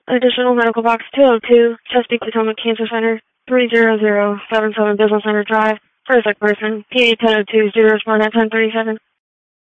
Additional medical box 202, Chesapeake Potomac Cancer Center, 30077 Business Center Drive. For a sick person, PA 1002 is due to respond at 1037.